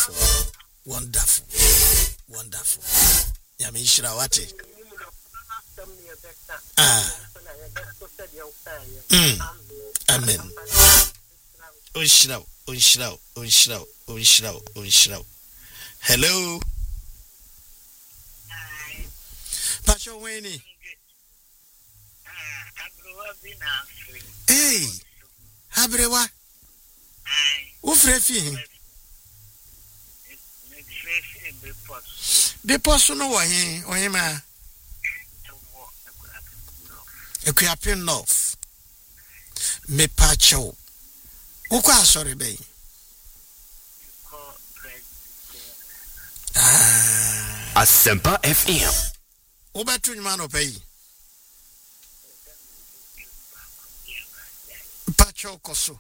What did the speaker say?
Wonderful. Yamishra wate. Amen. Unshraw. Hello. Hi. Pacho Weni. Hey. Habrewa. Ufrefi. Beposo no wa hin ohima. Ekuapin North. Me pacho. Ukwa sorry be. Asempa FM. Obatu nyuma no pay. Pacho koso.